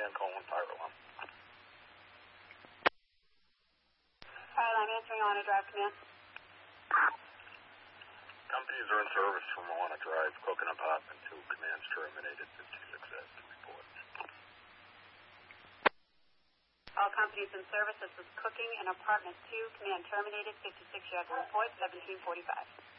Dan Cohen, Fire Alarm. Fire Alarm answering Alana Drive, command. Companies are in service from Alana Drive, Coconut Apartment 2. Commands terminated, 56S to report. All companies in service. This is Cooking in Apartment 2. Command terminated, 56 you have to report, 1745.